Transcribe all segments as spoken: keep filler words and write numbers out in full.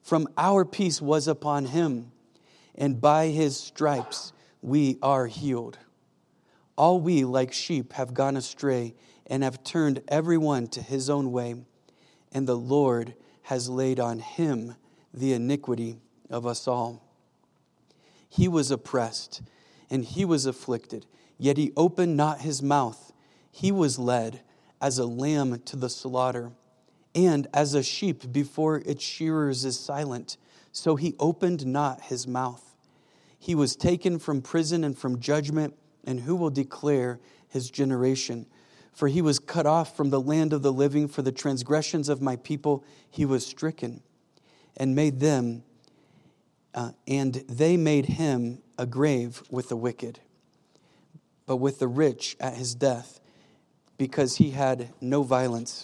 From our peace was upon him, and by his stripes we are healed. All we like sheep have gone astray, and have turned everyone to his own way, and the Lord has laid on him the iniquity of us all. He was oppressed, and he was afflicted, yet he opened not his mouth. He was led as a lamb to the slaughter, and as a sheep before its shearers is silent, so he opened not his mouth. He was taken from prison and from judgment, and who will declare his generation? For he was cut off from the land of the living. For the transgressions of my people he was stricken, and made them, uh, and they made him a grave with the wicked, but with the rich at his death, because he had no violence,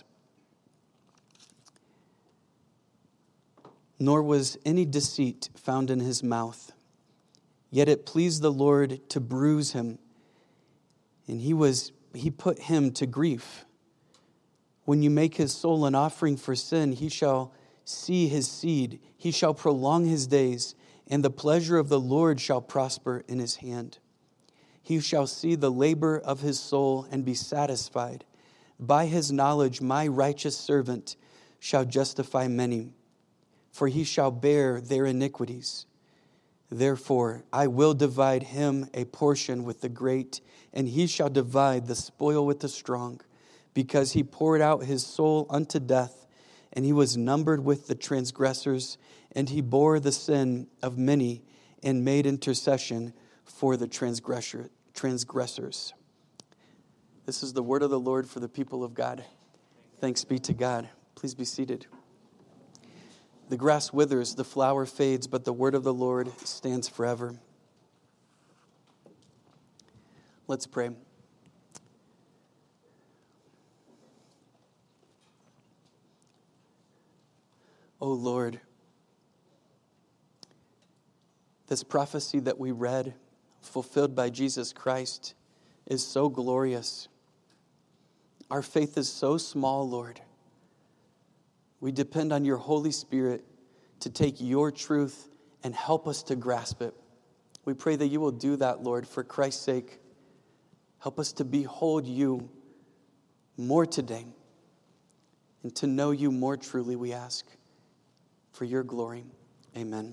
nor was any deceit found in his mouth. Yet it pleased the Lord to bruise him, and he was he put him to grief. When you make his soul an offering for sin, he shall see his seed. He shall prolong his days, and the pleasure of the Lord shall prosper in his hand. He shall see the labor of his soul and be satisfied. By his knowledge my righteous servant shall justify many, for he shall bear their iniquities. Therefore I will divide him a portion with the great, and he shall divide the spoil with the strong, because he poured out his soul unto death, and he was numbered with the transgressors, and he bore the sin of many, and made intercession for the transgressor, transgressors. This is the word of the Lord for the people of God. Thanks be to God. Please be seated. The grass withers, the flower fades, but the word of the Lord stands forever. Let's pray. O Lord, this prophecy that we read, fulfilled by Jesus Christ, is so glorious. Our faith is so small, Lord. We depend on your Holy Spirit to take your truth and help us to grasp it. We pray that you will do that, Lord, for Christ's sake. Help us to behold you more today and to know you more truly, we ask, for your glory. Amen.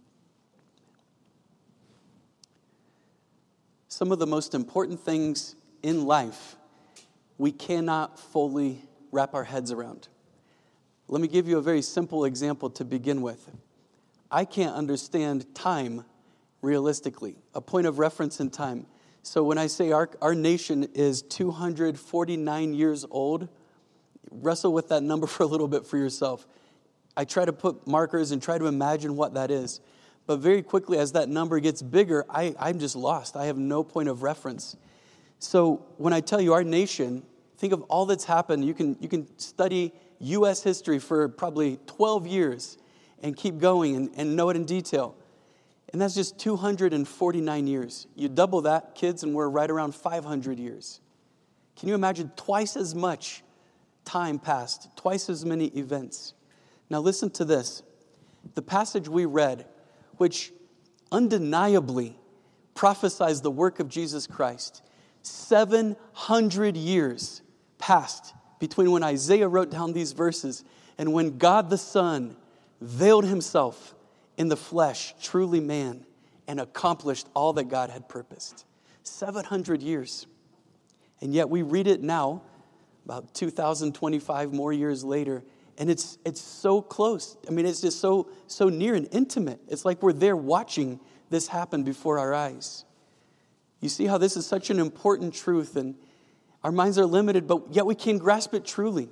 Some of the most important things in life we cannot fully wrap our heads around. Let me give you a very simple example to begin with. I can't understand time realistically, a point of reference in time. So when I say our, our nation is two hundred forty-nine years old, wrestle with that number for a little bit for yourself. I try to put markers and try to imagine what that is. But very quickly, as that number gets bigger, I, I'm just lost. I have no point of reference. So when I tell you our nation, think of all that's happened. You can, you can study U S history for probably twelve years and keep going and, and know it in detail. And that's just two hundred forty-nine years. You double that, kids, and we're right around five hundred years. Can you imagine twice as much time passed, twice as many events? Now listen to this. The passage we read, which undeniably prophesies the work of Jesus Christ, seven hundred years passed between when Isaiah wrote down these verses and when God the Son veiled himself in the flesh, truly man, and accomplished all that God had purposed. seven hundred years. And yet we read it now, about two thousand twenty-five more years later, and it's it's so close. I mean, it's just so so near and intimate. It's like we're there watching this happen before our eyes. You see how this is such an important truth, and our minds are limited, but yet we can grasp it truly.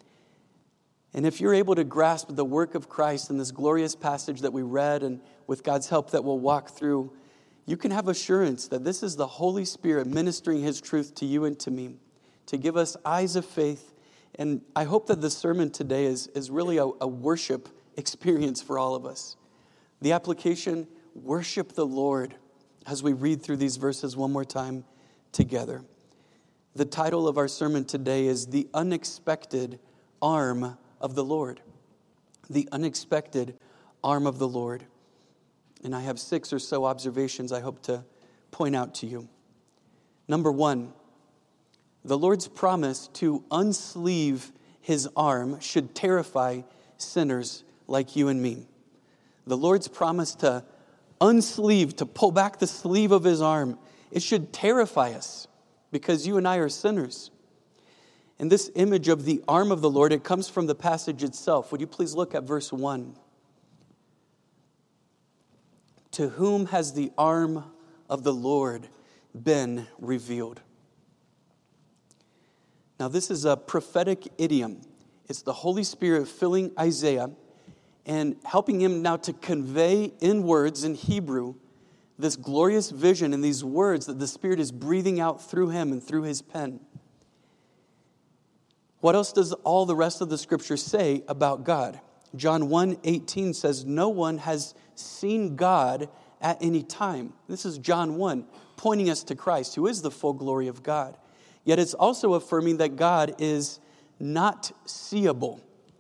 And if you're able to grasp the work of Christ in this glorious passage that we read, and with God's help that we'll walk through, you can have assurance that this is the Holy Spirit ministering his truth to you and to me, to give us eyes of faith. And I hope that the sermon today is, is really a, a worship experience for all of us. The application, worship the Lord, as we read through these verses one more time together. The title of our sermon today is The Unexpected Arm of the Lord. The Unexpected arm of the Lord. And I have six or so observations I hope to point out to you. Number one, the Lord's promise to unsleeve his arm should terrify sinners like you and me. The Lord's promise to unsleeve, to pull back the sleeve of his arm, it should terrify us because you and I are sinners. And this image of the arm of the Lord, it comes from the passage itself. Would you please look at verse one? To whom has the arm of the Lord been revealed? Now, this is a prophetic idiom. It's the Holy Spirit filling Isaiah and helping him now to convey in words in Hebrew this glorious vision and these words that the Spirit is breathing out through him and through his pen. What else does all the rest of the scripture say about God? John one eighteen says, no one has seen God at any time. This is John one, pointing us to Christ, who is the full glory of God. Yet it's also affirming that God is not seeable.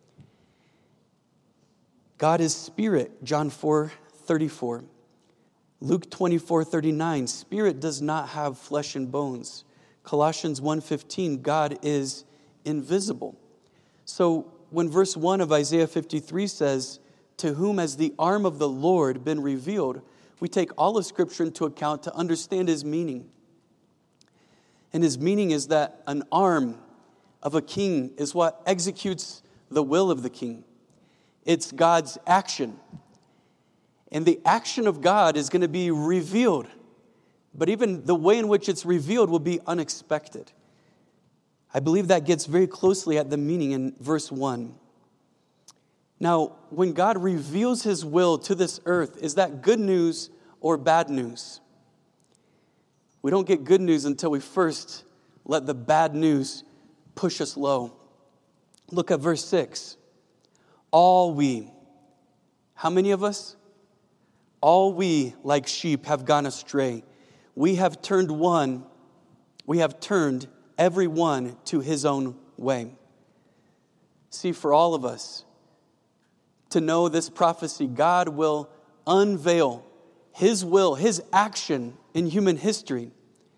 God is spirit, John four thirty-four. Luke twenty-four thirty-nine, spirit does not have flesh and bones. Colossians one fifteen, God is invisible. So when verse one of Isaiah fifty-three says, to whom has the arm of the Lord been revealed, we take all of Scripture into account to understand his meaning. And his meaning is that an arm of a king is what executes the will of the king. It's God's action. And the action of God is going to be revealed. But even the way in which it's revealed will be unexpected. I believe that gets very closely at the meaning in verse one. Now, when God reveals his will to this earth, is that good news or bad news? We don't get good news until we first let the bad news push us low. Look at verse six. All we, how many of us? All we, like sheep, have gone astray. We have turned one, we have turned every one to his own way. See, for all of us to know this prophecy, God will unveil his will, his action in human history.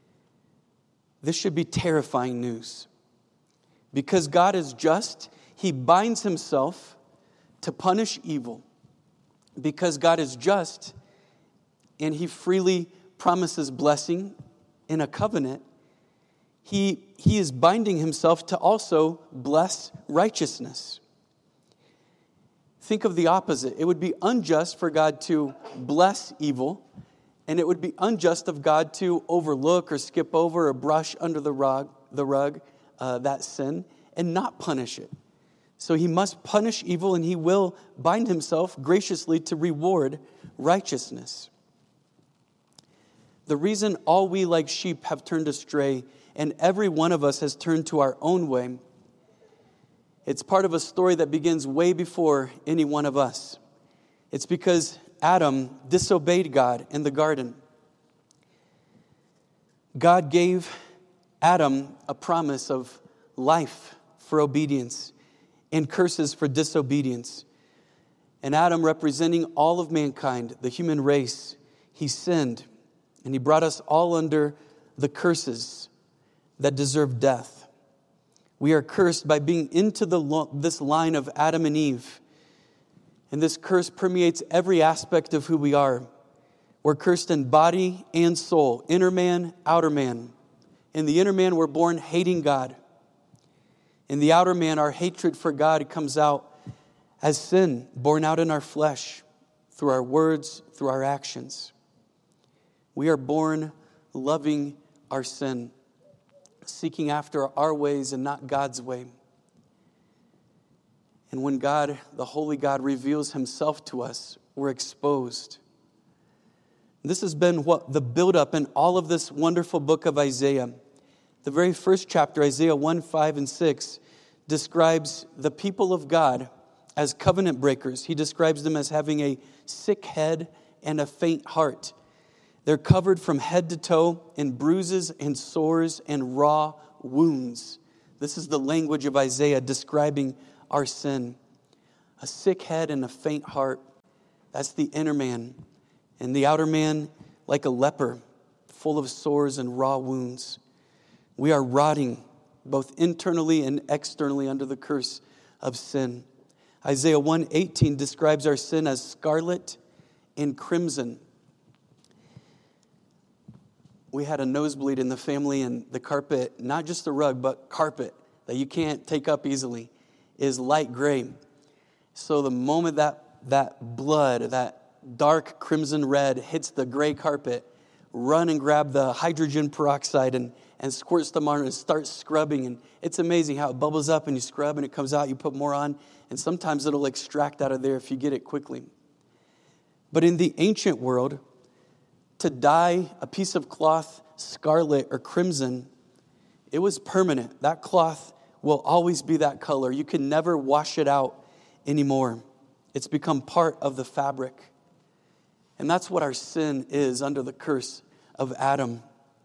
This should be terrifying news. Because God is just, he binds himself to punish evil. Because God is just, and he freely promises blessing in a covenant, he, he is binding himself to also bless righteousness. Think of the opposite. It would be unjust for God to bless evil, and it would be unjust of God to overlook or skip over or brush under the rug, the rug uh, that sin and not punish it. So he must punish evil, and he will bind himself graciously to reward righteousness. The reason all we like sheep have turned astray, and every one of us has turned to our own way, it's part of a story that begins way before any one of us. It's because Adam disobeyed God in the garden. God gave Adam a promise of life for obedience and curses for disobedience. And Adam, representing all of mankind, the human race, he sinned, and he brought us all under the curses that deserve death. We are cursed by being into the lo- this line of Adam and Eve. And this curse permeates every aspect of who we are. We're cursed in body and soul, inner man, outer man. In the inner man, we're born hating God. In the outer man, our hatred for God comes out as sin, born out in our flesh, through our words, through our actions. We are born loving our sin, seeking after our ways and not God's way. And when God, the Holy God, reveals himself to us, we're exposed. This has been what the buildup in all of this wonderful book of Isaiah. The very first chapter, Isaiah one, five, and six, describes the people of God as covenant breakers. He describes them as having a sick head and a faint heart. They're covered from head to toe in bruises and sores and raw wounds. This is the language of Isaiah describing our sin. A sick head and a faint heart. That's the inner man. And the outer man, like a leper, full of sores and raw wounds. We are rotting both internally and externally under the curse of sin. Isaiah one eighteen describes our sin as scarlet and crimson. We had a nosebleed in the family, and the carpet, not just the rug, but carpet that you can't take up easily, is light gray. So the moment that, that blood, that dark crimson red hits the gray carpet, run and grab the hydrogen peroxide and, and squirt some on it and start scrubbing. And it's amazing how it bubbles up and you scrub and it comes out, you put more on, and sometimes it'll extract out of there if you get it quickly. But in the ancient world, to dye a piece of cloth scarlet or crimson, it was permanent. That cloth will always be that color. You can never wash it out anymore. It's become part of the fabric. And that's what our sin is under the curse of Adam.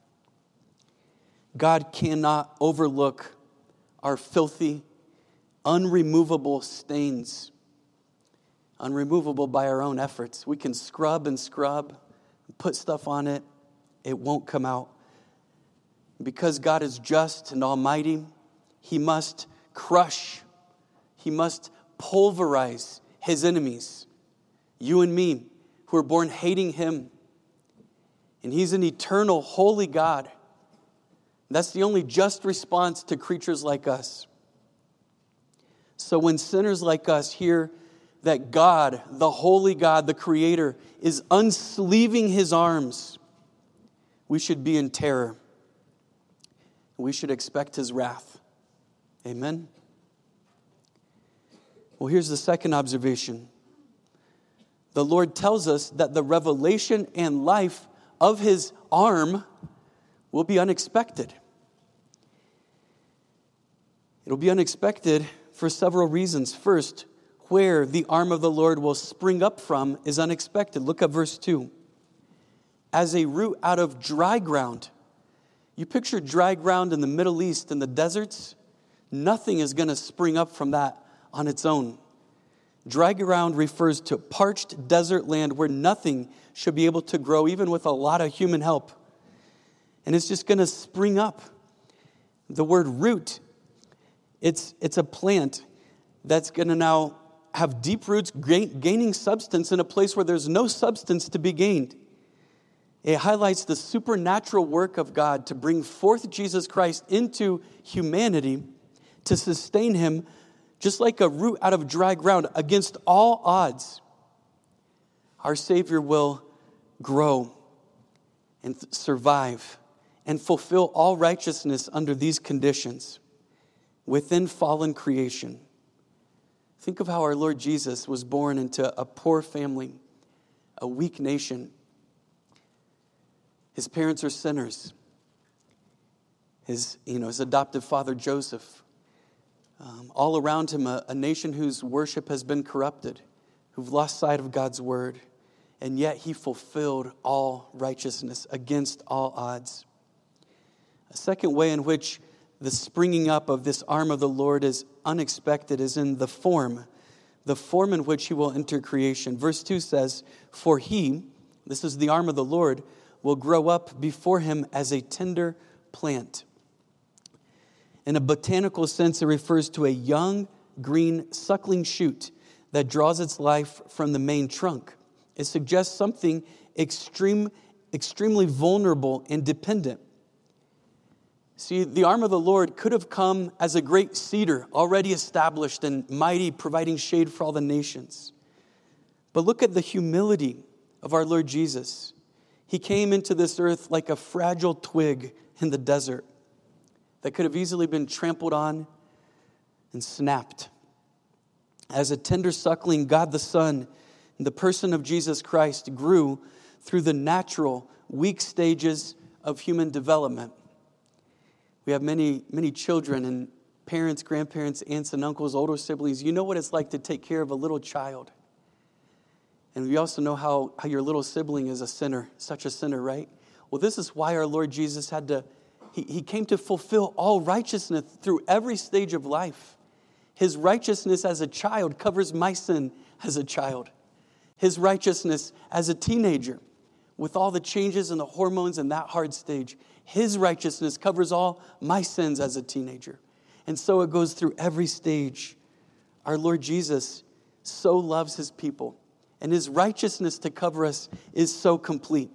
God cannot overlook our filthy, unremovable stains, unremovable by our own efforts. We can scrub and scrub, put stuff on it, it won't come out. Because God is just and almighty, He must crush, He must pulverize His enemies, you and me, who are born hating Him. And He's an eternal, holy God. That's the only just response to creatures like us. So when sinners like us hear that God, the holy God, the Creator, is unsleeving His arms, we should be in terror. We should expect His wrath. Amen? Well, here's the second observation. The Lord tells us that the revelation and life of His arm will be unexpected. It'll be unexpected for several reasons. First, where the arm of the Lord will spring up from is unexpected. Look at verse two. As a root out of dry ground. You picture dry ground in the Middle East, in the deserts, nothing is going to spring up from that on its own. Dry ground refers to parched desert land where nothing should be able to grow, even with a lot of human help. And it's just going to spring up. The word root, it's, it's a plant that's going to now have deep roots, gain, gaining substance in a place where there's no substance to be gained. It highlights the supernatural work of God to bring forth Jesus Christ into humanity, to sustain Him just like a root out of dry ground against all odds. Our Savior will grow and th- survive and fulfill all righteousness under these conditions within fallen creation. Think of how our Lord Jesus was born into a poor family, a weak nation. His parents are sinners. His, you know, his adoptive father, Joseph. Um, all around him, a, a nation whose worship has been corrupted, who've lost sight of God's word. And yet he fulfilled all righteousness against all odds. A second way in which the springing up of this arm of the Lord is unexpected is in the form, the form in which He will enter creation. Verse two says, "For He," this is the arm of the Lord, "will grow up before Him as a tender plant." In a botanical sense, it refers to a young, green, suckling shoot that draws its life from the main trunk. It suggests something extreme, extremely vulnerable and dependent. See, the arm of the Lord could have come as a great cedar, already established and mighty, providing shade for all the nations. But look at the humility of our Lord Jesus. He came into this earth like a fragile twig in the desert that could have easily been trampled on and snapped. As a tender suckling, God the Son, in the person of Jesus Christ, grew through the natural, weak stages of human development. We have many, many children and parents, grandparents, aunts and uncles, older siblings. You know what it's like to take care of a little child. And we also know how, how your little sibling is a sinner, such a sinner, right? Well, this is why our Lord Jesus had to, he, he came to fulfill all righteousness through every stage of life. His righteousness as a child covers my sin as a child. His righteousness as a teenager, with all the changes and the hormones and that hard stage. His righteousness covers all my sins as a teenager. And so it goes through every stage. Our Lord Jesus so loves his people, and his righteousness to cover us is so complete.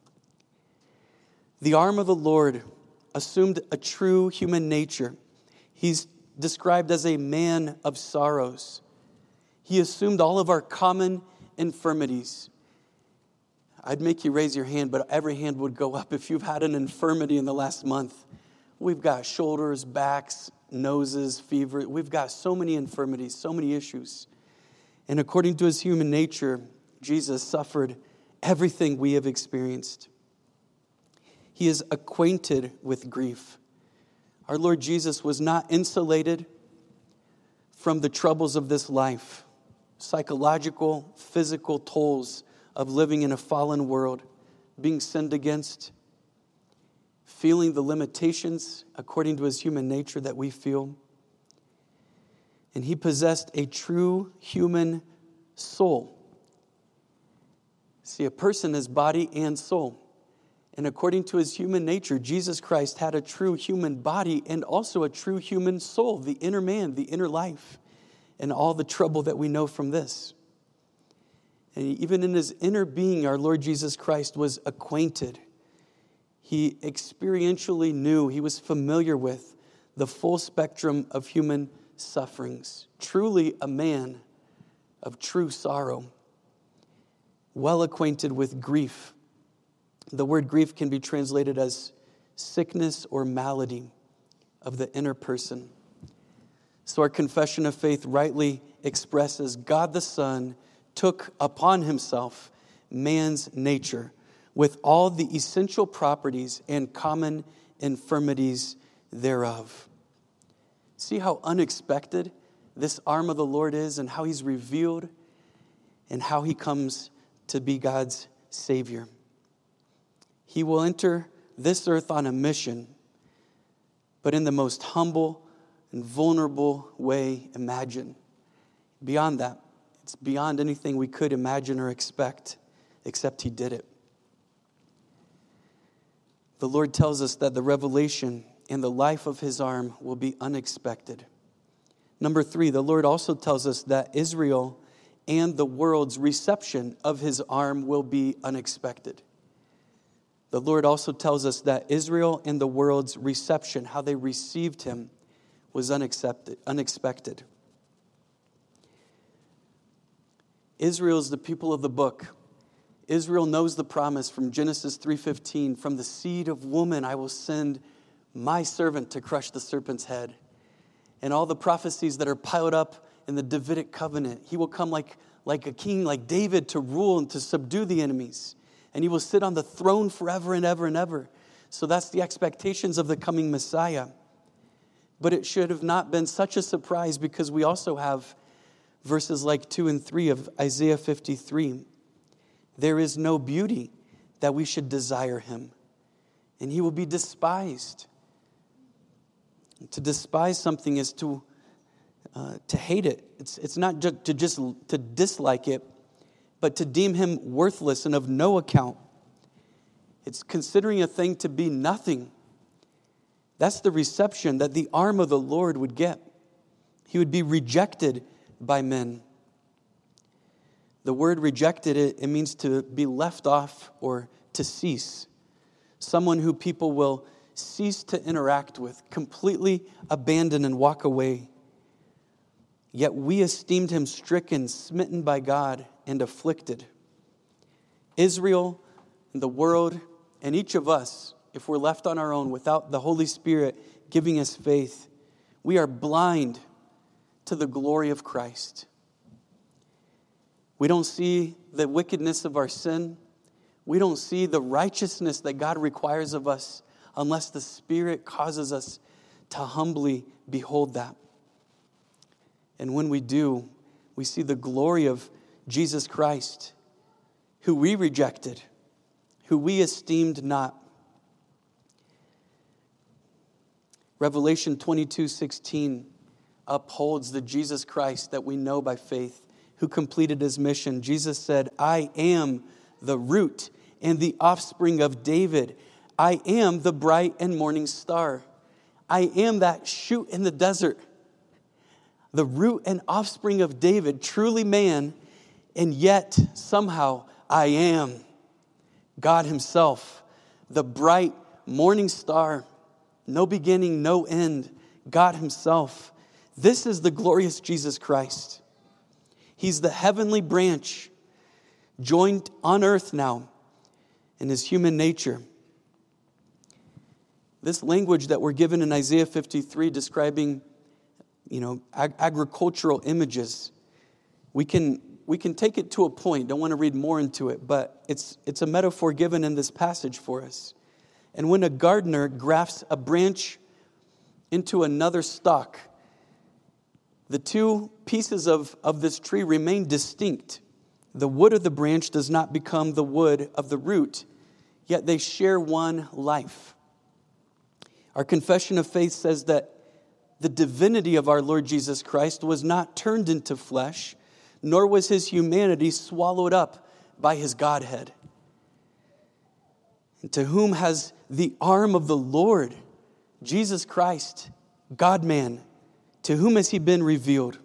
The arm of the Lord assumed a true human nature. He's described as a man of sorrows. He assumed all of our common infirmities. I'd make you raise your hand, but every hand would go up if you've had an infirmity in the last month. We've got shoulders, backs, noses, fever. We've got so many infirmities, so many issues. And according to his human nature, Jesus suffered everything we have experienced. He is acquainted with grief. Our Lord Jesus was not insulated from the troubles of this life, psychological, physical tolls of living in a fallen world, being sinned against, feeling the limitations according to his human nature that we feel. And he possessed a true human soul. See, a person is body and soul. And according to his human nature, Jesus Christ had a true human body and also a true human soul, the inner man, the inner life, and all the trouble that we know from this. And even in his inner being, our Lord Jesus Christ was acquainted. He experientially knew, he was familiar with the full spectrum of human sufferings. Truly a man of true sorrow, well acquainted with grief. The word grief can be translated as sickness or malady of the inner person. So our confession of faith rightly expresses God the Son took upon himself man's nature with all the essential properties and common infirmities thereof. See how unexpected this arm of the Lord is and how he's revealed and how he comes to be God's Savior. He will enter this earth on a mission, but in the most humble and vulnerable way imagined. Beyond that, it's beyond anything we could imagine or expect, except he did it. The Lord tells us that the revelation and the life of his arm will be unexpected. Number three, the Lord also tells us that Israel and the world's reception of his arm will be unexpected. The Lord also tells us that Israel and the world's reception, how they received him, was unaccepted, unexpected. Israel is the people of the book. Israel knows the promise from Genesis three fifteen, from the seed of woman I will send my servant to crush the serpent's head. And all the prophecies that are piled up in the Davidic covenant. He will come like, like a king, like David, to rule and to subdue the enemies. And he will sit on the throne forever and ever and ever. So that's the expectations of the coming Messiah. But it should have not been such a surprise because we also have verses like two and three of Isaiah fifty-three. There is no beauty that we should desire him, and he will be despised. To despise something is to uh, to hate it. It's it's not just to just to dislike it, but to deem him worthless and of no account. It's considering a thing to be nothing. That's the reception that the arm of the Lord would get. He would be rejected by men. The word rejected, it, it means to be left off or to cease. Someone who people will cease to interact with, completely abandon and walk away. Yet we esteemed him stricken, smitten by God, and afflicted. Israel, the world, and each of us, if we're left on our own without the Holy Spirit giving us faith, we are blind to the glory of Christ. We don't see the wickedness of our sin. We don't see the righteousness that God requires of us unless the Spirit causes us to humbly behold that. And when we do, we see the glory of Jesus Christ, who we rejected, who we esteemed not. Revelation twenty-two sixteen upholds the Jesus Christ that we know by faith, who completed his mission. Jesus said, I am the root and the offspring of David. I am the bright and morning star. I am that shoot in the desert. The root and offspring of David, truly man, and yet somehow I am God himself, the bright morning star, no beginning, no end, God himself. This is the glorious Jesus Christ. He's the heavenly branch joined on earth now in his human nature. This language that we're given in Isaiah fifty-three describing, you know, ag- agricultural images, we can we can take it to a point. Don't want to read more into it, but it's it's a metaphor given in this passage for us. And when a gardener grafts a branch into another stalk, the two pieces of, of this tree remain distinct. The wood of the branch does not become the wood of the root, yet they share one life. Our confession of faith says that the divinity of our Lord Jesus Christ was not turned into flesh, nor was his humanity swallowed up by his Godhead. And to whom has the arm of the Lord, Jesus Christ, God-man, to whom has he been revealed?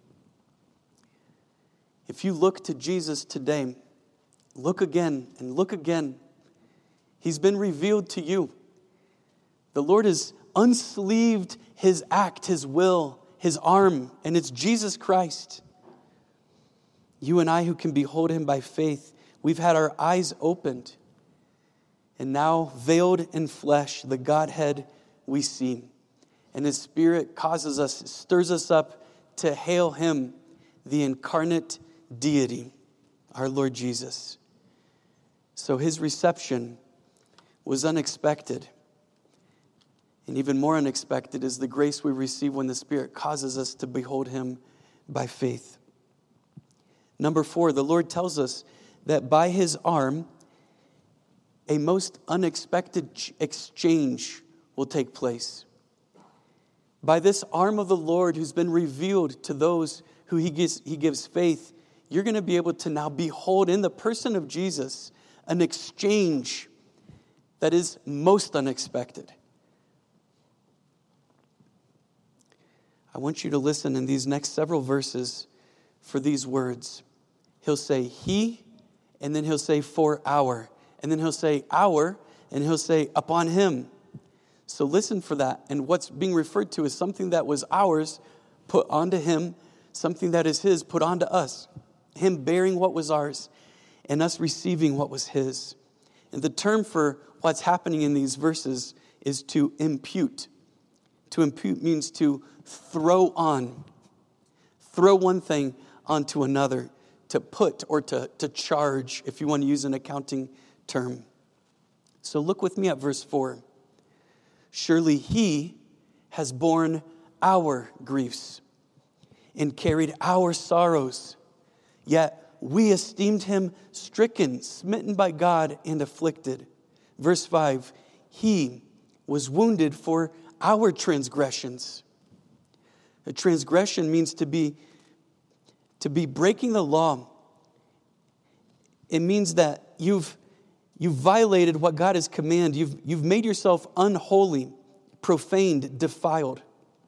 If you look to Jesus today, look again and look again. He's been revealed to you. The Lord has unsleeved his act, his will, his arm, and it's Jesus Christ. You and I who can behold him by faith, we've had our eyes opened. And now, veiled in flesh, the Godhead we see. And his Spirit causes us, stirs us up to hail him, the incarnate deity, our Lord Jesus. So his reception was unexpected. And even more unexpected is the grace we receive when the Spirit causes us to behold him by faith. Number four, the Lord tells us that by his arm, a most unexpected exchange will take place. By this arm of the Lord who's been revealed to those who he gives, he gives faith, you're going to be able to now behold in the person of Jesus an exchange that is most unexpected. I want you to listen in these next several verses for these words. He'll say he, and then he'll say for our, and then he'll say our, and he'll say upon him. So listen for that. And what's being referred to is something that was ours put onto him, something that is his put onto us. Him bearing what was ours and us receiving what was his. And the term for what's happening in these verses is to impute. To impute means to throw on. Throw one thing onto another. To put or to, to charge, if you want to use an accounting term. So look with me at verse four. Surely he has borne our griefs and carried our sorrows. Yet we esteemed him stricken, smitten by God, and afflicted. Verse five, he was wounded for our transgressions. A transgression means to be, to be breaking the law. It means that you've You've violated what God has commanded. You've, you've made yourself unholy, profaned, defiled.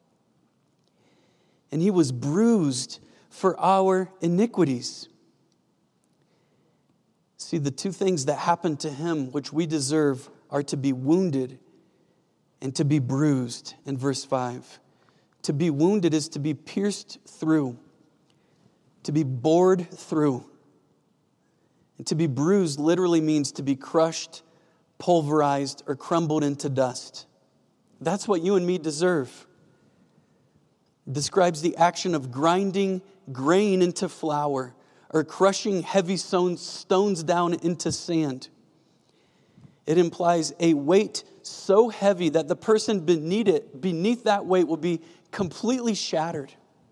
And he was bruised for our iniquities. See, the two things that happened to him, which we deserve, are to be wounded and to be bruised in verse five. To be wounded is to be pierced through, to be bored through. And to be bruised literally means to be crushed, pulverized, or crumbled into dust. That's what you and me deserve. It describes the action of grinding grain into flour or crushing heavy stones down into sand. It implies a weight so heavy that the person beneath it, beneath that weight will be completely shattered.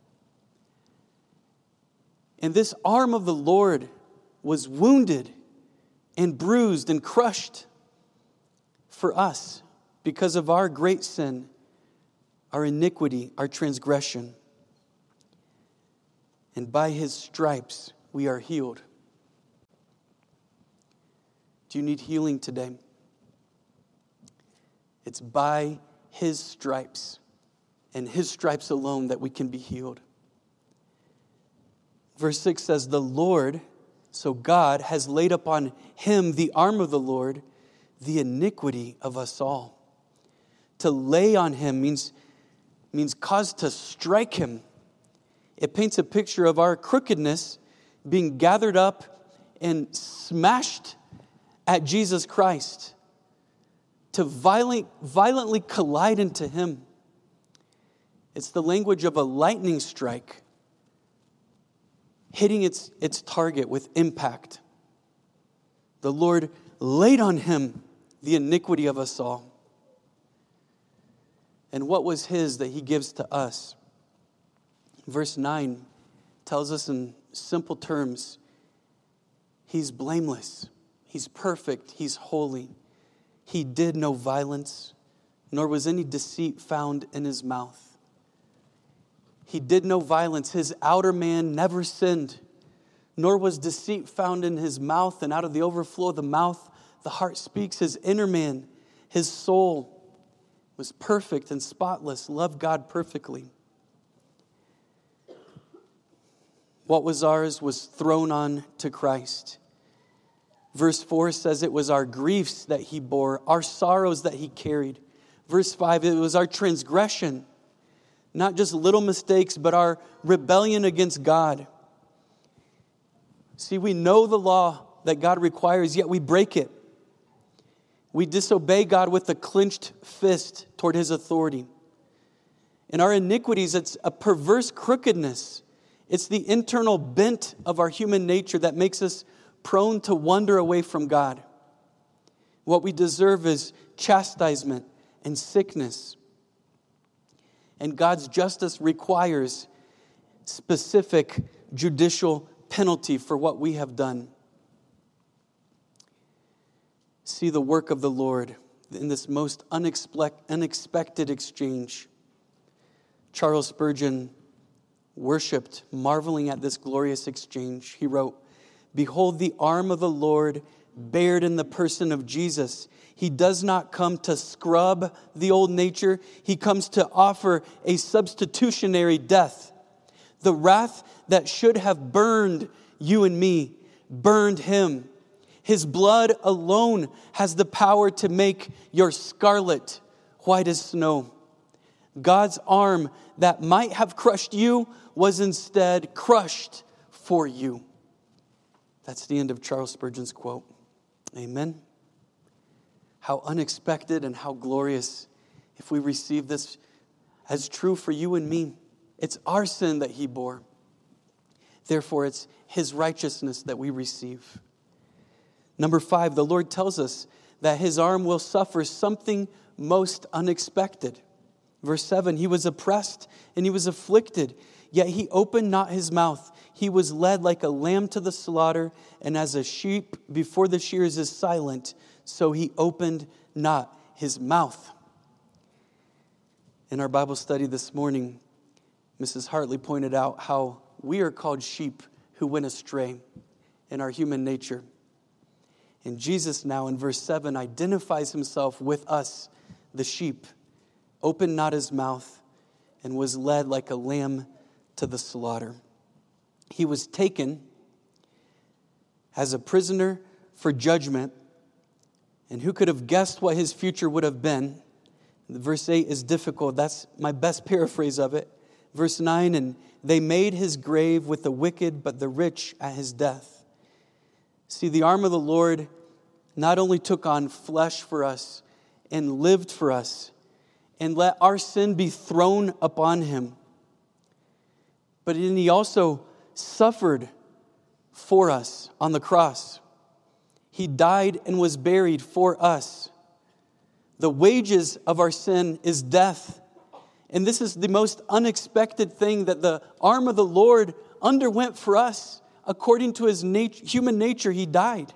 And this arm of the Lord was wounded and bruised and crushed for us because of our great sin, our iniquity, our transgression. And by his stripes we are healed. Do you need healing today? It's by his stripes and his stripes alone that we can be healed. Verse six says, the Lord, so God, has laid upon him, the arm of the Lord, the iniquity of us all. To lay on him means, means cause to strike him. It paints a picture of our crookedness being gathered up and smashed at Jesus Christ, to violent, violently collide into him. It's the language of a lightning strike, hitting its, its target with impact. The Lord laid on him the iniquity of us all. And what was his that he gives to us? Verse nine tells us in simple terms, he's blameless, he's perfect, he's holy. He did no violence, nor was any deceit found in his mouth. He did no violence. His outer man never sinned, nor was deceit found in his mouth. And out of the overflow of the mouth, the heart speaks. His inner man, his soul, was perfect and spotless, loved God perfectly. What was ours was thrown on to Christ. Verse four says it was our griefs that he bore, our sorrows that he carried. Verse five, it was our transgression, not just little mistakes, but our rebellion against God. See, we know the law that God requires, yet we break it. We disobey God with a clenched fist toward his authority. In our iniquities, it's a perverse crookedness. It's the internal bent of our human nature that makes us prone to wander away from God. What we deserve is chastisement and sickness. And God's justice requires specific judicial penalty for what we have done. See the work of the Lord in this most unexpected exchange. Charles Spurgeon worshipped, marveling at this glorious exchange. He wrote, "Behold the arm of the Lord bared in the person of Jesus. He does not come to scrub the old nature. He comes to offer a substitutionary death. The wrath that should have burned you and me burned him. His blood alone has the power to make your scarlet white as snow. God's arm that might have crushed you was instead crushed for you." That's the end of Charles Spurgeon's quote. Amen. How unexpected and how glorious if we receive this as true for you and me. It's our sin that he bore. Therefore, it's his righteousness that we receive. Number five, the Lord tells us that his arm will suffer something most unexpected. Verse seven, he was oppressed and he was afflicted, yet he opened not his mouth. He was led like a lamb to the slaughter, and as a sheep before the shears is silent, so he opened not his mouth. In our Bible study this morning, Missus Hartley pointed out how we are called sheep who went astray in our human nature. And Jesus now in verse seven identifies himself with us, the sheep, opened not his mouth, and was led like a lamb to the slaughter. He was taken as a prisoner for judgment. And who could have guessed what his future would have been? Verse eight is difficult. That's my best paraphrase of it. Verse nine, and they made his grave with the wicked, but the rich at his death. See, the arm of the Lord not only took on flesh for us and lived for us and let our sin be thrown upon him, but then he also suffered for us on the cross. He died and was buried for us. The wages of our sin is death. And this is the most unexpected thing that the arm of the Lord underwent for us. According to his nat- human nature, he died.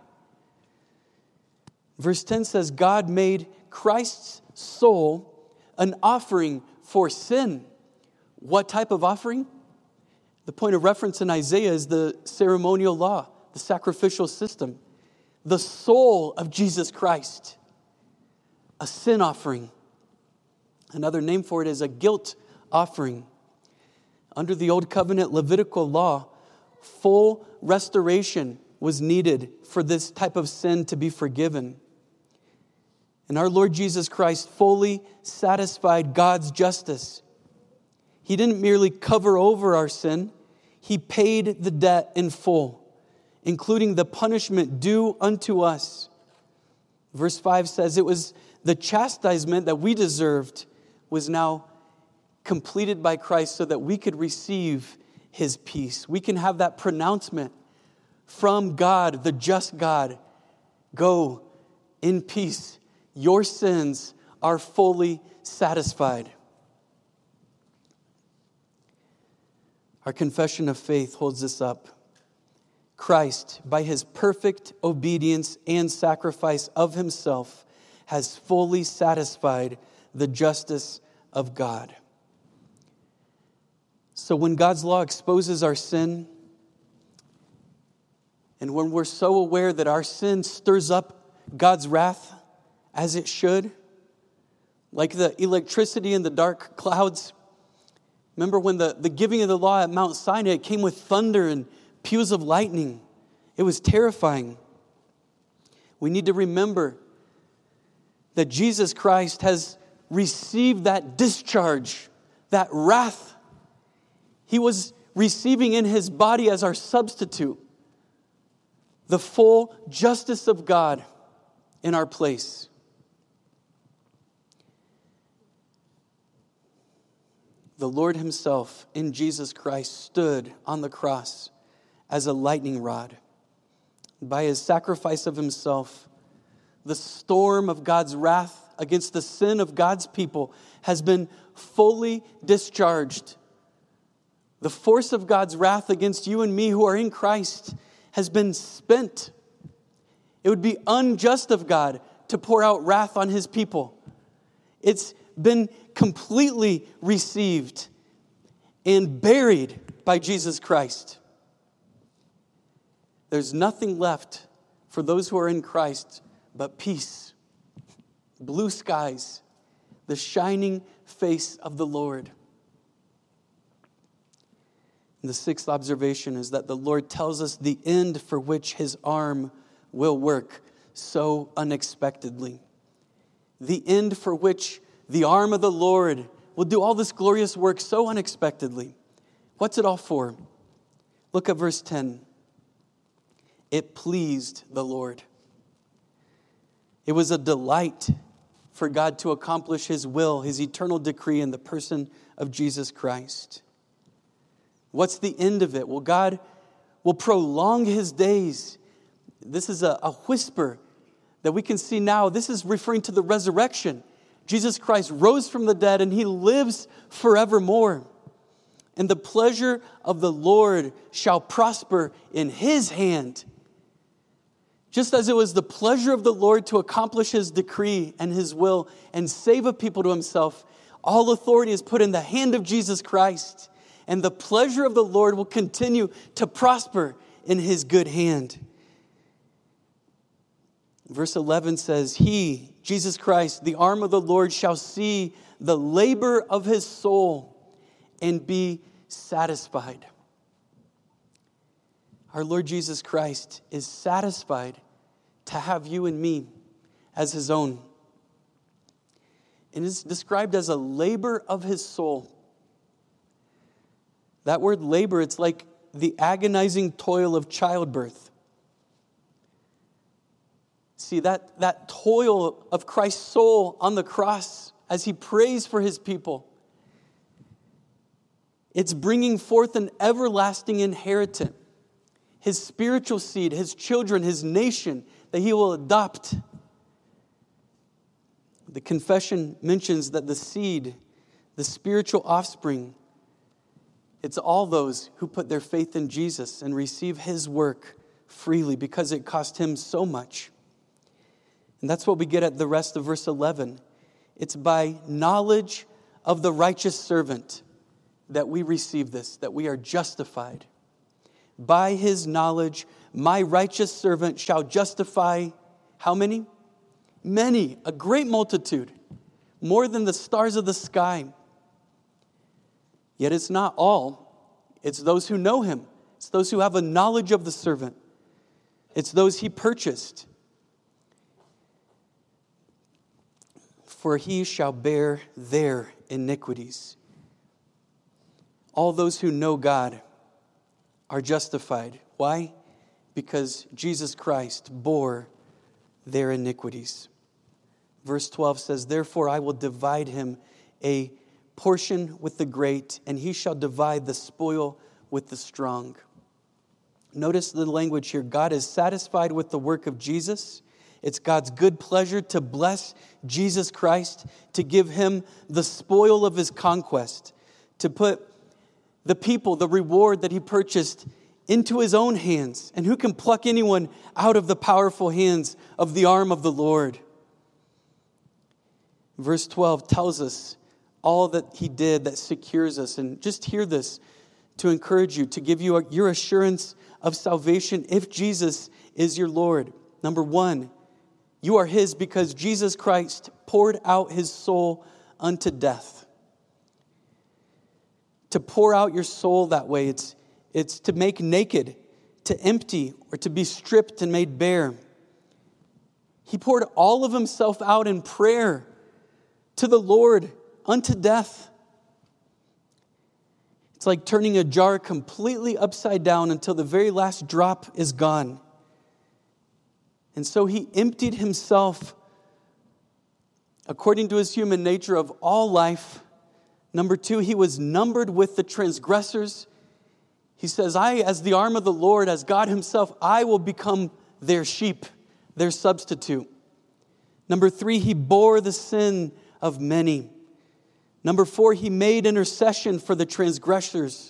Verse ten says, God made Christ's soul an offering for sin. What type of offering? The point of reference in Isaiah is the ceremonial law, the sacrificial system, the soul of Jesus Christ, a sin offering. Another name for it is a guilt offering. Under the Old Covenant Levitical law, full restoration was needed for this type of sin to be forgiven. And our Lord Jesus Christ fully satisfied God's justice. He didn't merely cover over our sin. He paid the debt in full, including the punishment due unto us. Verse five says, it was the chastisement that we deserved was now completed by Christ so that we could receive His peace. We can have that pronouncement from God, the just God. Go in peace. Your sins are fully satisfied. Our confession of faith holds this up. Christ, by His perfect obedience and sacrifice of Himself, has fully satisfied the justice of God. So when God's law exposes our sin, and when we're so aware that our sin stirs up God's wrath as it should, like the electricity in the dark clouds. Remember when the, the giving of the law at Mount Sinai, it came with thunder and peals of lightning. It was terrifying. We need to remember that Jesus Christ has received that discharge, that wrath. He was receiving in His body as our substitute the full justice of God in our place. The Lord Himself in Jesus Christ stood on the cross as a lightning rod. By His sacrifice of Himself, the storm of God's wrath against the sin of God's people has been fully discharged. The force of God's wrath against you and me who are in Christ has been spent. It would be unjust of God to pour out wrath on His people. It's been completely received and buried by Jesus Christ. There's nothing left for those who are in Christ but peace, blue skies, the shining face of the Lord. And the sixth observation is that the Lord tells us the end for which His arm will work so unexpectedly. The end for which the arm of the Lord will do all this glorious work so unexpectedly. What's it all for? Look at verse ten. It pleased the Lord. It was a delight for God to accomplish His will, His eternal decree in the person of Jesus Christ. What's the end of it? Well, God will prolong His days. This is a, a whisper that we can see now. This is referring to the resurrection. Jesus Christ rose from the dead and He lives forevermore. And the pleasure of the Lord shall prosper in His hand. Just as it was the pleasure of the Lord to accomplish His decree and His will and save a people to Himself, all authority is put in the hand of Jesus Christ. And the pleasure of the Lord will continue to prosper in His good hand. Verse eleven says, He, Jesus Christ, the arm of the Lord, shall see the labor of His soul and be satisfied. Our Lord Jesus Christ is satisfied to have you and me as His own. And it's described as a labor of His soul. That word labor, it's like the agonizing toil of childbirth. See, that, that toil of Christ's soul on the cross as He prays for His people, it's bringing forth an everlasting inheritance, His spiritual seed, His children, His nation that He will adopt. The confession mentions that the seed, the spiritual offspring, it's all those who put their faith in Jesus and receive His work freely because it cost Him so much. And that's what we get at the rest of verse eleven. It's by knowledge of the righteous servant. that we receive this, that we are justified. By his knowledge, my righteous servant shall justify how many? Many, a great multitude, more than the stars of the sky. Yet it's not all. It's those who know him. It's those who have a knowledge of the servant. It's those he purchased. For he shall bear their iniquities. All those who know God are justified. Why? Because Jesus Christ bore their iniquities. Verse twelve says, therefore I will divide him a portion with the great, and he shall divide the spoil with the strong. Notice the language here. God is satisfied with the work of Jesus. It's God's good pleasure to bless Jesus Christ, to give him the spoil of his conquest, to put the people, the reward that he purchased, into his own hands. And who can pluck anyone out of the powerful hands of the arm of the Lord? Verse twelve tells us all that he did that secures us. And just hear this to encourage you, to give you your assurance of salvation if Jesus is your Lord. Number one, you are his because Jesus Christ poured out his soul unto death. To pour out your soul that way, it's, it's to make naked, to empty, or to be stripped and made bare. He poured all of himself out in prayer to the Lord unto death. It's like turning a jar completely upside down until the very last drop is gone. And so he emptied himself, according to his human nature, of all life. Number two, he was numbered with the transgressors. He says, I, as the arm of the Lord, as God himself, I will become their sheep, their substitute. Number three, he bore the sin of many. Number four, he made intercession for the transgressors.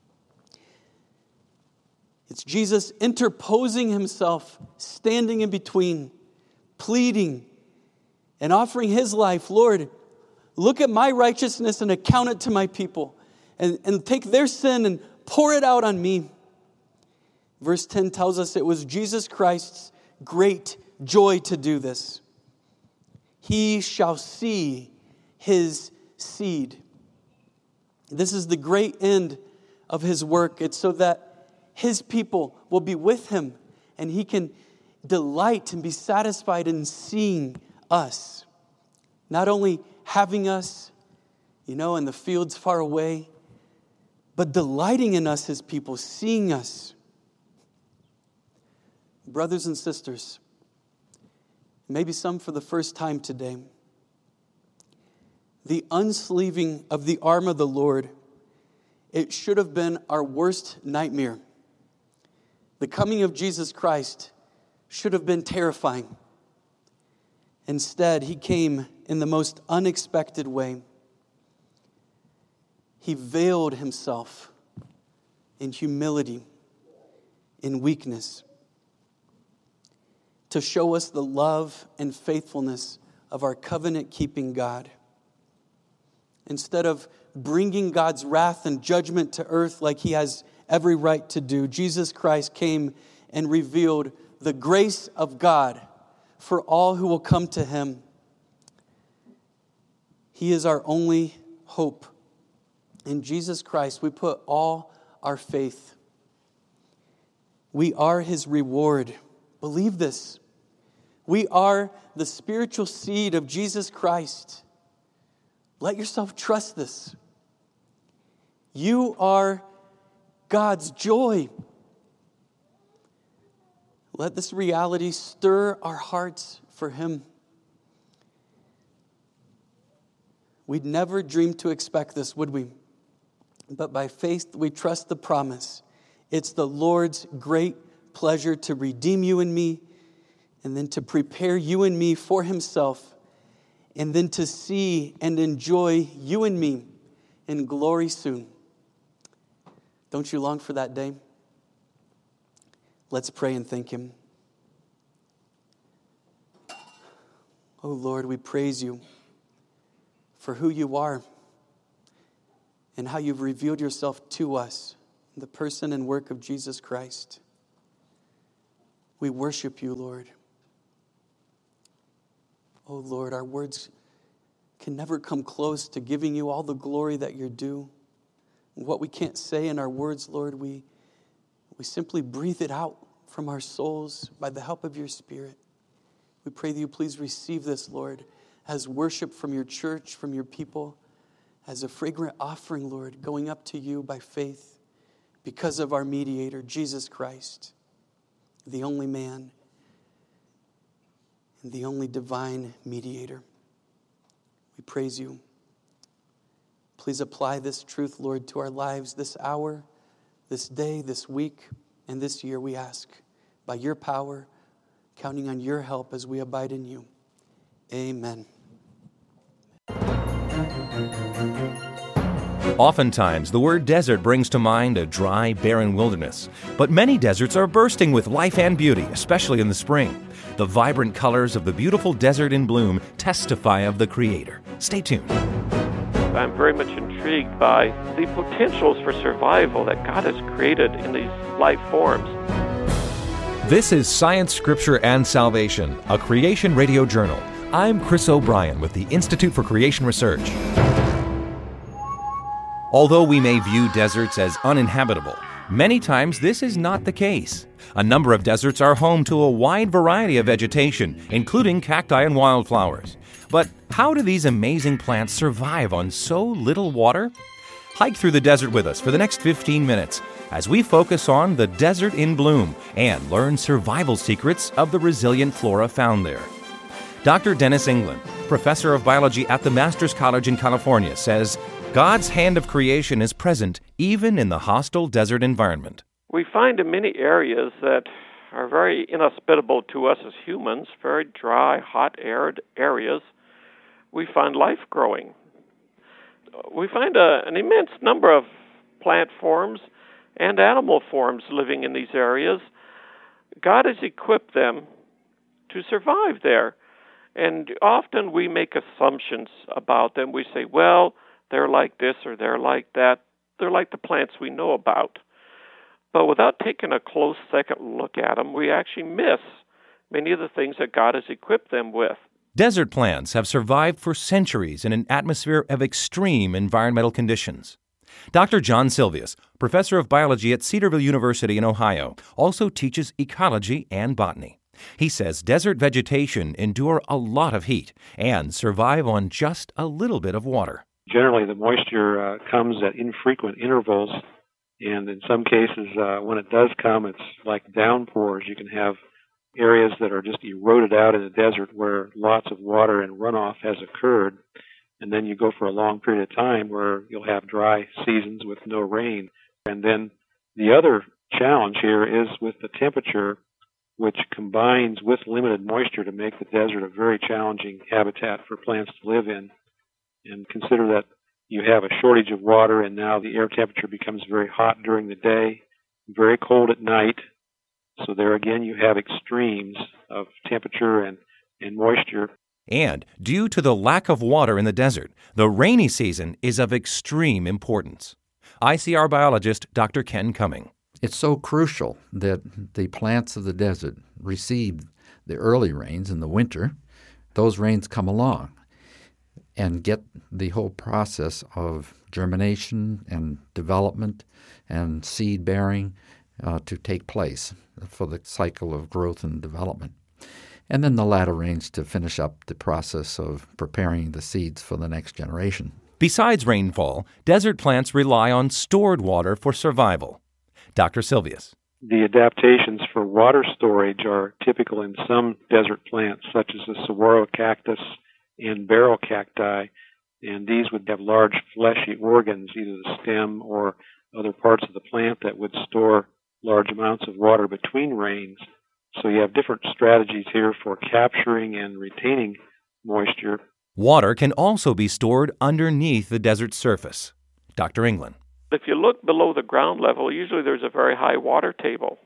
It's Jesus interposing himself, standing in between, pleading, and offering his life. Lord, look at my righteousness and account it to my people, and, and take their sin and pour it out on me. Verse ten tells us it was Jesus Christ's great joy to do this. He shall see his seed. This is the great end of his work. It's so that his people will be with him and he can delight and be satisfied in seeing us. Not only having us, you know, in the fields far away, but delighting in us, his people, seeing us. Brothers and sisters, maybe some for the first time today, the unsleeving of the arm of the Lord, it should have been our worst nightmare. The coming of Jesus Christ should have been terrifying. Instead, he came in the most unexpected way. He veiled himself in humility, in weakness, to show us the love and faithfulness of our covenant-keeping God. Instead of bringing God's wrath and judgment to earth like he has every right to do, Jesus Christ came and revealed the grace of God for all who will come to him. He is our only hope. In Jesus Christ, we put all our faith. We are his reward. Believe this. We are the spiritual seed of Jesus Christ. Let yourself trust this. You are God's joy. Let this reality stir our hearts for him. We'd never dream to expect this, would we? But by faith we trust the promise. It's the Lord's great pleasure to redeem you and me, and then to prepare you and me for himself, and then to see and enjoy you and me in glory soon. Don't you long for that day? Let's pray and thank him. Oh Lord, we praise you for who you are. and how you've revealed yourself to us in the person and work of Jesus Christ. We worship you, Lord. Oh, Lord, our words can never come close to giving you all the glory that you're due. What we can't say in our words, Lord, we, we simply breathe it out from our souls by the help of your Spirit. We pray that you please receive this, Lord, as worship from your church, from your people, as a fragrant offering, Lord, going up to you by faith because of our mediator, Jesus Christ, the only man and the only divine mediator. We praise you. Please apply this truth, Lord, to our lives this hour, this day, this week, and this year, we ask, by your power, counting on your help as we abide in you. Amen. Oftentimes, the word desert brings to mind a dry, barren wilderness. But many deserts are bursting with life and beauty, especially in the spring. The vibrant colors of the beautiful desert in bloom testify of the Creator. Stay tuned. I'm very much intrigued by the potentials for survival that God has created in these life forms. This is Science, Scripture, and Salvation, a Creation Radio Journal. I'm Chris O'Brien with the Institute for Creation Research. Although we may view deserts as uninhabitable, many times this is not the case. A number of deserts are home to a wide variety of vegetation, including cacti and wildflowers. But how do these amazing plants survive on so little water? Hike through the desert with us for the next fifteen minutes as we focus on the desert in bloom and learn survival secrets of the resilient flora found there. Doctor Dennis England, professor of biology at the Masters College in California, says God's hand of creation is present even in the hostile desert environment. We find in many areas that are very inhospitable to us as humans, very dry, hot, arid areas, we find life growing. We find a, an immense number of plant forms and animal forms living in these areas. God has equipped them to survive there. And often we make assumptions about them. We say, well, they're like this or they're like that. They're like the plants we know about. But without taking a close second look at them, we actually miss many of the things that God has equipped them with. Desert plants have survived for centuries in an atmosphere of extreme environmental conditions. Doctor John Silvius, professor of biology at Cedarville University in Ohio, also teaches ecology and botany. He says desert vegetation endure a lot of heat and survive on just a little bit of water. Generally, the moisture uh, comes at infrequent intervals, and in some cases, uh, when it does come, it's like downpours. You can have areas that are just eroded out in the desert where lots of water and runoff has occurred, and then you go for a long period of time where you'll have dry seasons with no rain. And then the other challenge here is with the temperature, which combines with limited moisture to make the desert a very challenging habitat for plants to live in. And consider that you have a shortage of water, and now the air temperature becomes very hot during the day, very cold at night. So there again, you have extremes of temperature and, and moisture. And due to the lack of water in the desert, the rainy season is of extreme importance. I C R biologist Doctor Ken Cumming. It's so crucial that the plants of the desert receive the early rains in the winter. Those rains come along and get the whole process of germination and development and seed bearing uh, to take place for the cycle of growth and development. And then the latter rains to finish up the process of preparing the seeds for the next generation. Besides rainfall, desert plants rely on stored water for survival. Doctor Silvius. The adaptations for water storage are typical in some desert plants, such as the saguaro cactus and barrel cacti, and these would have large fleshy organs, either the stem or other parts of the plant, that would store large amounts of water between rains. So you have different strategies here for capturing and retaining moisture. Water can also be stored underneath the desert surface. Doctor England. If you look below the ground level, usually there's a very high water table,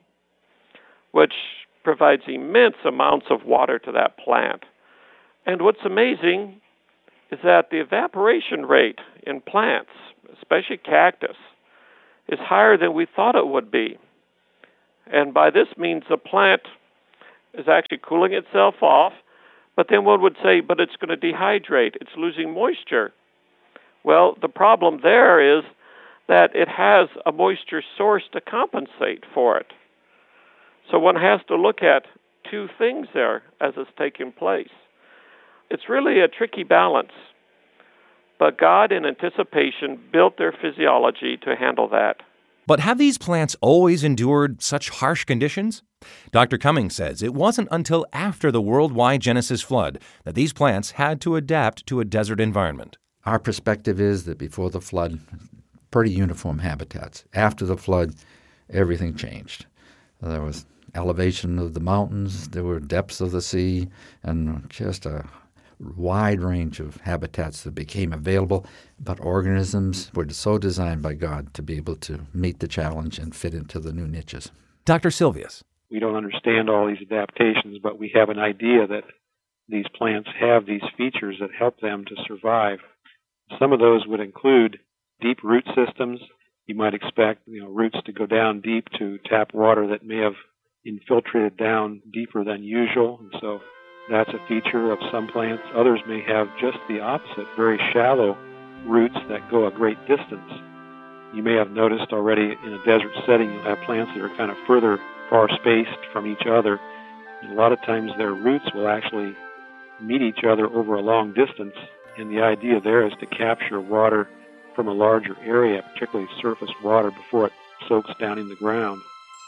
which provides immense amounts of water to that plant. And what's amazing is that the evaporation rate in plants, especially cactus, is higher than we thought it would be. And by this means the plant is actually cooling itself off, but then one would say, but it's going to dehydrate, it's losing moisture. Well, the problem there is that it has a moisture source to compensate for it. So one has to look at two things there as it's taking place. It's really a tricky balance, but God, in anticipation, built their physiology to handle that. But have these plants always endured such harsh conditions? Doctor Cummings says it wasn't until after the worldwide Genesis flood that these plants had to adapt to a desert environment. Our perspective is that before the flood, pretty uniform habitats. After the flood, everything changed. There was elevation of the mountains, there were depths of the sea, and just a wide range of habitats that became available, but organisms were so designed by God to be able to meet the challenge and fit into the new niches. Doctor Silvius. We don't understand all these adaptations, but we have an idea that these plants have these features that help them to survive. Some of those would include deep root systems. You might expect, you know, roots to go down deep to tap water that may have infiltrated down deeper than usual, and so that's a feature of some plants. Others may have just the opposite, very shallow roots that go a great distance. You may have noticed already in a desert setting you'll have plants that are kind of further far spaced from each other. And a lot of times their roots will actually meet each other over a long distance, and the idea there is to capture water from a larger area, particularly surface water, before it soaks down in the ground.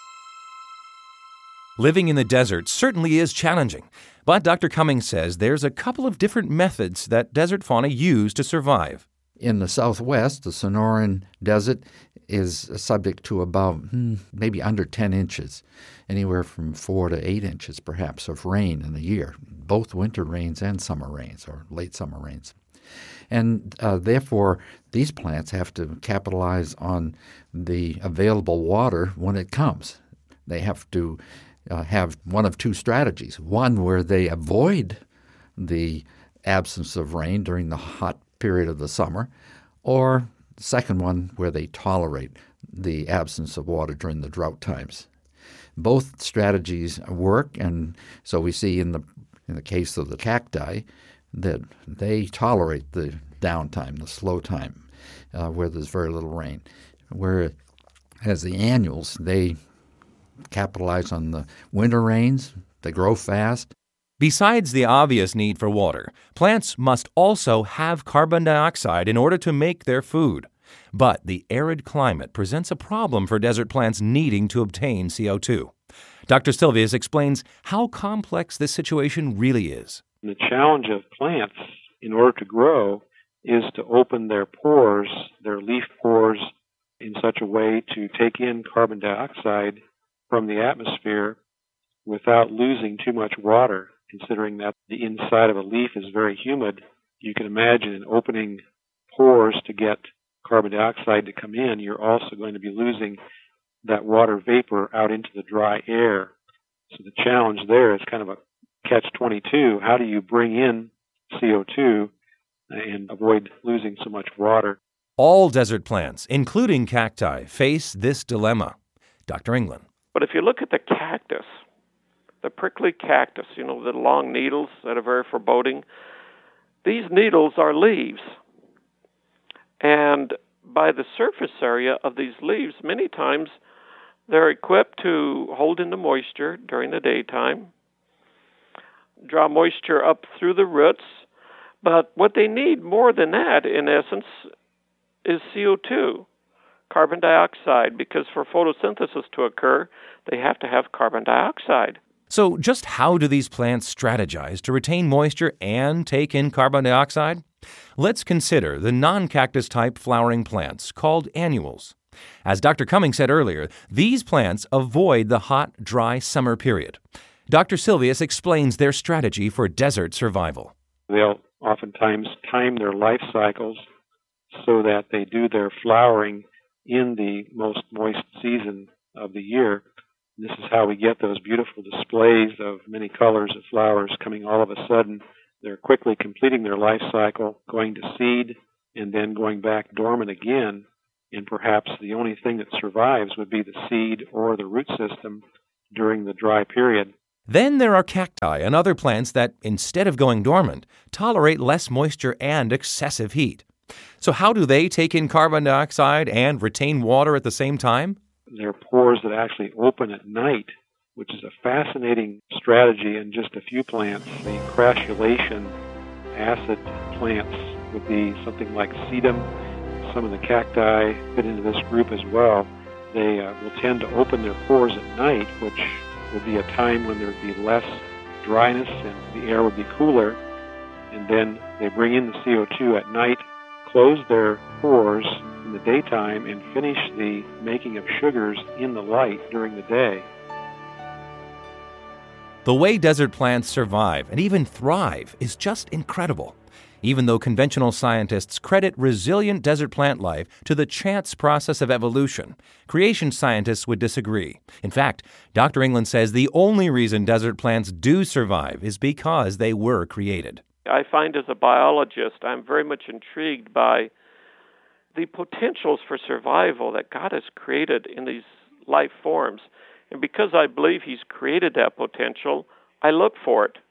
Living in the desert certainly is challenging, but Doctor Cummings says there's a couple of different methods that desert fauna use to survive. In the southwest, the Sonoran Desert is subject to about hmm, maybe under ten inches, anywhere from four to eight inches perhaps of rain in a year, both winter rains and summer rains or late summer rains. And uh, therefore, these plants have to capitalize on the available water when it comes. They have to uh, have one of two strategies. One where they avoid the absence of rain during the hot period of the summer, or the second one where they tolerate the absence of water during the drought times. Both strategies work, and so we see in the in the case of the cacti that they tolerate the downtime, the slow time, uh, where there's very little rain. Whereas the annuals, they capitalize on the winter rains, they grow fast. Besides the obvious need for water, plants must also have carbon dioxide in order to make their food. But the arid climate presents a problem for desert plants needing to obtain C O two. Doctor Silvius explains how complex this situation really is. The challenge of plants, in order to grow, is to open their pores, their leaf pores, in such a way to take in carbon dioxide from the atmosphere without losing too much water. Considering that the inside of a leaf is very humid, you can imagine in opening pores to get carbon dioxide to come in, you're also going to be losing that water vapor out into the dry air. So the challenge there is kind of a catch twenty-two. How do you bring in C O two and avoid losing so much water? All desert plants, including cacti, face this dilemma. Doctor England. But if you look at the cactus, the prickly cactus, you know, the long needles that are very foreboding, these needles are leaves. And by the surface area of these leaves, many times they're equipped to hold in the moisture during the daytime, draw moisture up through the roots. But what they need more than that, in essence, is C O two, carbon dioxide, because for photosynthesis to occur, they have to have carbon dioxide. So just how do these plants strategize to retain moisture and take in carbon dioxide? Let's consider the non-cactus type flowering plants called annuals. As Doctor Cummings said earlier, these plants avoid the hot, dry summer period. Doctor Silvius explains their strategy for desert survival. They'll oftentimes time their life cycles so that they do their flowering in the most moist season of the year. This is how we get those beautiful displays of many colors of flowers coming all of a sudden they're quickly completing their life cycle, going to seed, and then going back dormant again. And perhaps the only thing that survives would be the seed or the root system during the dry period. Then there are cacti and other plants that, instead of going dormant, tolerate less moisture and excessive heat. So how do they take in carbon dioxide and retain water at the same time? There are pores that actually open at night, which is a fascinating strategy in just a few plants. The crassulation acid plants would be something like sedum. Some of the cacti fit into this group as well. They uh, will tend to open their pores at night, which would be a time when there would be less dryness and the air would be cooler. And then they bring in the C O two at night, close their pores in the daytime, and finish the making of sugars in the light during the day. The way desert plants survive and even thrive is just incredible. Even though conventional scientists credit resilient desert plant life to the chance process of evolution, creation scientists would disagree. In fact, Doctor England says the only reason desert plants do survive is because they were created. I find as a biologist, I'm very much intrigued by the potentials for survival that God has created in these life forms. And because I believe He's created that potential, I look for it.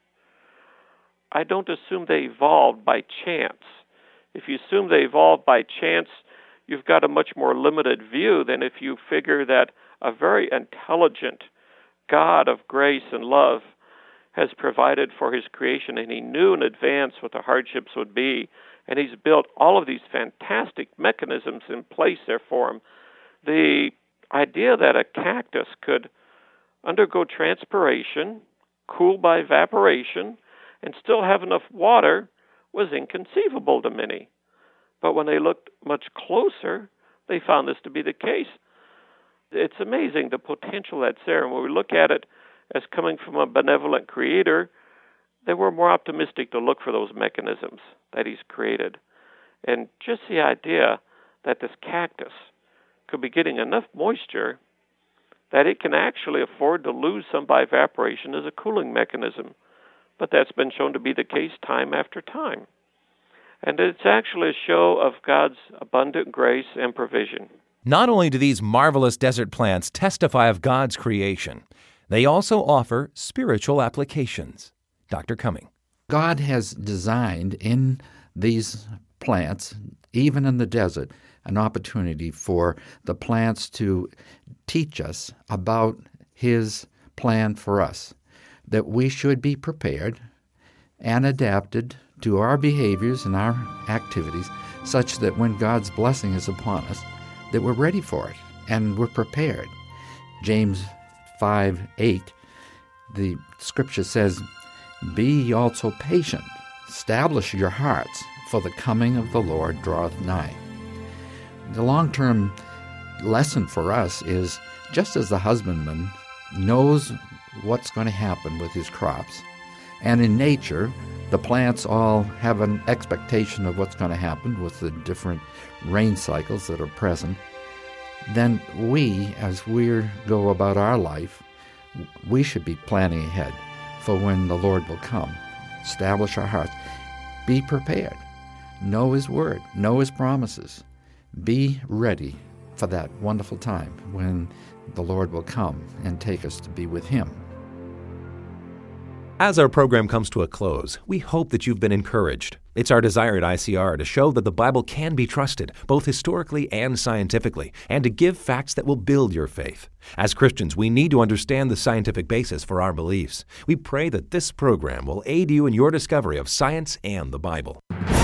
I don't assume they evolved by chance. If you assume they evolved by chance, you've got a much more limited view than if you figure that a very intelligent God of grace and love has provided for His creation, and He knew in advance what the hardships would be, and He's built all of these fantastic mechanisms in place there for them. The idea that a cactus could undergo transpiration, cool by evaporation, and still have enough water was inconceivable to many. But when they looked much closer, they found this to be the case. It's amazing the potential that's there. And when we look at it as coming from a benevolent creator, they were more optimistic to look for those mechanisms that He's created. And just the idea that this cactus could be getting enough moisture that it can actually afford to lose some by evaporation as a cooling mechanism. But that's been shown to be the case time after time. And it's actually a show of God's abundant grace and provision. Not only do these marvelous desert plants testify of God's creation, they also offer spiritual applications. Doctor Cumming. God has designed in these plants, even in the desert, an opportunity for the plants to teach us about His plan for us, that we should be prepared and adapted to our behaviors and our activities such that when God's blessing is upon us, that we're ready for it and we're prepared. James five eight, the scripture says, "Be ye also patient, establish your hearts, for the coming of the Lord draweth nigh." The long-term lesson for us is, just as the husbandman knows what's going to happen with his crops, and in nature, the plants all have an expectation of what's going to happen with the different rain cycles that are present, then we, as we go about our life, we should be planning ahead for when the Lord will come. Establish our hearts. Be prepared. Know His word. Know His promises. Be ready for that wonderful time when the Lord will come and take us to be with Him. As our program comes to a close, we hope that you've been encouraged. It's our desire at I C R to show that the Bible can be trusted, both historically and scientifically, and to give facts that will build your faith. As Christians, we need to understand the scientific basis for our beliefs. We pray that this program will aid you in your discovery of science and the Bible.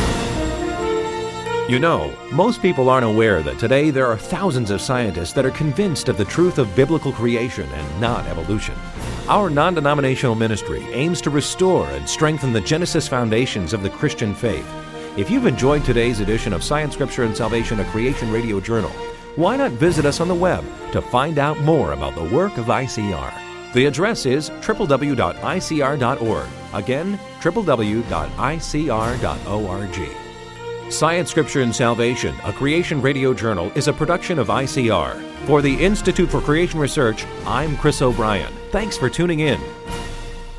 You know, most people aren't aware that today there are thousands of scientists that are convinced of the truth of biblical creation and not evolution. Our non-denominational ministry aims to restore and strengthen the Genesis foundations of the Christian faith. If you've enjoyed today's edition of Science, Scripture, and Salvation, a Creation Radio Journal, why not visit us on the web to find out more about the work of I C R? The address is w w w dot i c r dot org. Again, w w w dot i c r dot org. Science, Scripture, and Salvation, a Creation Radio Journal, is a production of I C R. For the Institute for Creation Research, I'm Chris O'Brien. Thanks for tuning in.